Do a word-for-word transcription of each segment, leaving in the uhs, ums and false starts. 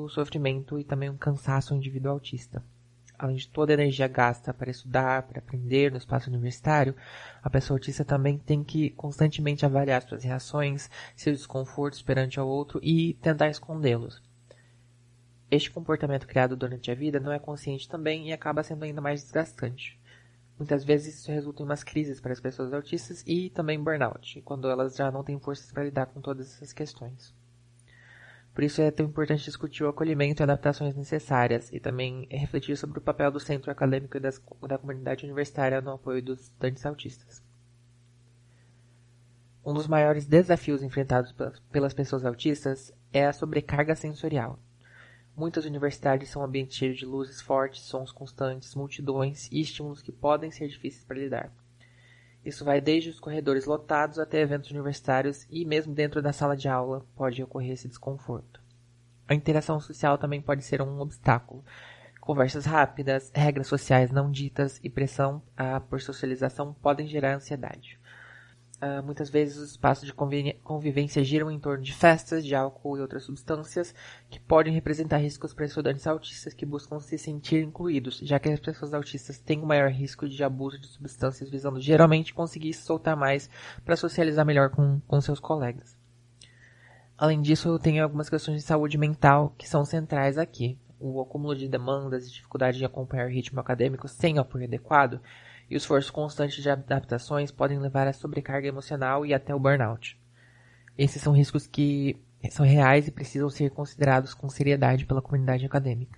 muito sofrimento e também um cansaço ao indivíduo autista. Além de toda a energia gasta para estudar, para aprender no espaço universitário, a pessoa autista também tem que constantemente avaliar suas reações, seus desconfortos perante ao outro e tentar escondê-los. Este comportamento criado durante a vida não é consciente também e acaba sendo ainda mais desgastante. Muitas vezes isso resulta em umas crises para as pessoas autistas e também burnout, quando elas já não têm forças para lidar com todas essas questões. Por isso é tão importante discutir o acolhimento e adaptações necessárias e também refletir sobre o papel do centro acadêmico e das, da comunidade universitária no apoio dos estudantes autistas. Um dos maiores desafios enfrentados pelas pessoas autistas é a sobrecarga sensorial. Muitas universidades são ambientes cheios de luzes fortes, sons constantes, multidões e estímulos que podem ser difíceis para lidar. Isso vai desde os corredores lotados até eventos universitários e mesmo dentro da sala de aula pode ocorrer esse desconforto. A interação social também pode ser um obstáculo. Conversas rápidas, regras sociais não ditas e pressão ah, por socialização podem gerar ansiedade. Ah, muitas vezes os espaços de convivência giram em torno de festas, de álcool e outras substâncias que podem representar riscos para estudantes autistas que buscam se sentir incluídos, já que as pessoas autistas têm um maior risco de abuso de substâncias, visando geralmente conseguir se soltar mais para socializar melhor com, com seus colegas. Além disso, eu tenho algumas questões de saúde mental que são centrais aqui. O acúmulo de demandas e dificuldade de acompanhar o ritmo acadêmico sem apoio adequado e o esforço constante de adaptações podem levar à sobrecarga emocional e até o burnout. Esses são riscos que são reais e precisam ser considerados com seriedade pela comunidade acadêmica.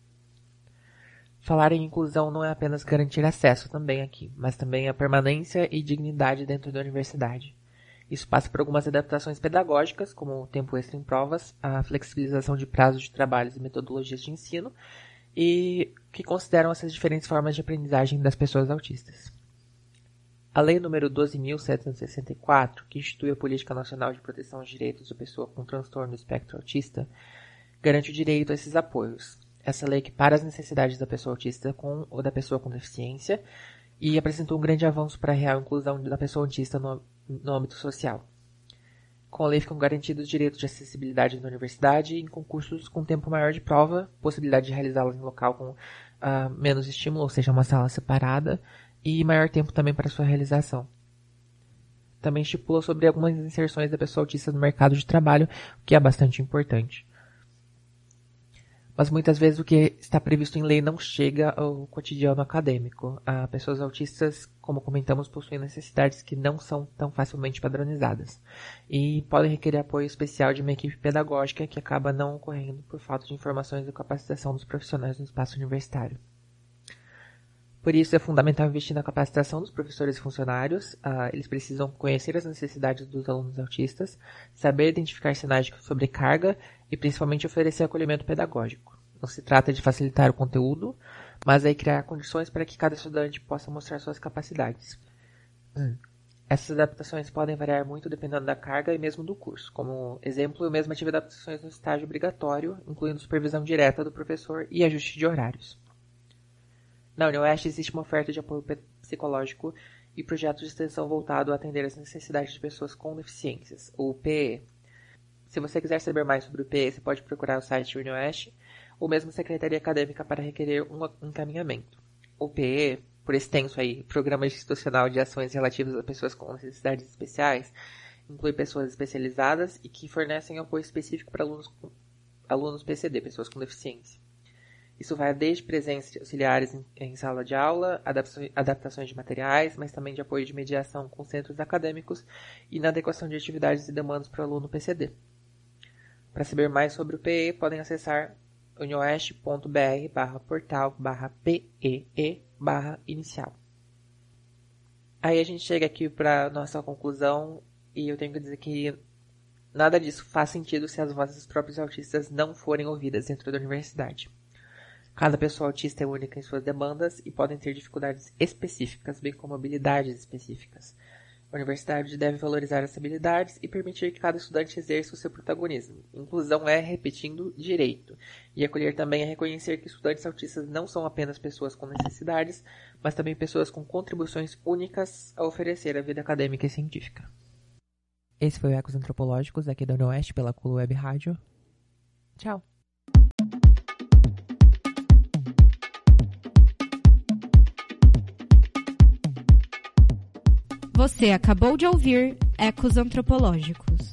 Falar em inclusão não é apenas garantir acesso também aqui, mas também a permanência e dignidade dentro da universidade. Isso passa por algumas adaptações pedagógicas, como o tempo extra em provas, a flexibilização de prazos de trabalhos e metodologias de ensino, e que consideram essas diferentes formas de aprendizagem das pessoas autistas. A Lei número doze mil setecentos e sessenta e quatro, que institui a Política Nacional de Proteção aos Direitos da Pessoa com Transtorno do Espectro Autista, garante o direito a esses apoios. Essa lei equipara as necessidades da pessoa autista com ou da pessoa com deficiência e apresentou um grande avanço para a real inclusão da pessoa autista no, no âmbito social. Com a lei ficam garantidos direitos de acessibilidade na universidade em concursos com tempo maior de prova, possibilidade de realizá-los em local com uh, menos estímulo, ou seja, uma sala separada, e maior tempo também para sua realização. Também estipula sobre algumas inserções da pessoa autista no mercado de trabalho, o que é bastante importante. Mas muitas vezes o que está previsto em lei não chega ao cotidiano acadêmico. As pessoas autistas, como comentamos, possuem necessidades que não são tão facilmente padronizadas e podem requerer apoio especial de uma equipe pedagógica que acaba não ocorrendo por falta de informações e capacitação dos profissionais no espaço universitário. Por isso, é fundamental investir na capacitação dos professores e funcionários. Uh, eles precisam conhecer as necessidades dos alunos autistas, saber identificar sinais de sobrecarga e, principalmente, oferecer acolhimento pedagógico. Não se trata de facilitar o conteúdo, mas aí criar condições para que cada estudante possa mostrar suas capacidades. Hum. Essas adaptações podem variar muito dependendo da carga e mesmo do curso. Como exemplo, eu mesmo tive adaptações no estágio obrigatório, incluindo supervisão direta do professor e ajuste de horários. Na UniOeste existe uma oferta de apoio psicológico e projetos de extensão voltado a atender as necessidades de pessoas com deficiências, o P E. Se você quiser saber mais sobre o P E, você pode procurar o site UniOeste ou mesmo a Secretaria Acadêmica para requerer um encaminhamento. O P E, por extenso aí, Programa Institucional de Ações Relativas a Pessoas com Necessidades Especiais, inclui pessoas especializadas e que fornecem apoio específico para alunos, alunos P C D, pessoas com deficiência. Isso vai desde presença de auxiliares em, em sala de aula, adaptações de materiais, mas também de apoio de mediação com centros acadêmicos e na adequação de atividades e demandas para o aluno P C D. Para saber mais sobre o P E, podem acessar unioeste.br barra portal barra PEE barra inicial. Aí a gente chega aqui para nossa conclusão e eu tenho que dizer que nada disso faz sentido se as vozes dos próprios autistas não forem ouvidas dentro da universidade. Cada pessoa autista é única em suas demandas e podem ter dificuldades específicas, bem como habilidades específicas. A universidade deve valorizar essas habilidades e permitir que cada estudante exerça o seu protagonismo. Inclusão é, repetindo, direito. E acolher também é reconhecer que estudantes autistas não são apenas pessoas com necessidades, mas também pessoas com contribuições únicas a oferecer à vida acadêmica e científica. Esse foi o Ecos Antropológicos aqui da UniOeste pela Culo Web Rádio. Tchau! Você acabou de ouvir Ecos Antropológicos.